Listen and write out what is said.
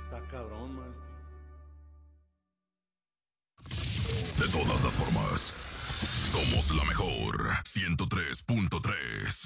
Está cabrón, maestro. De todas las formas, somos la mejor 103.3.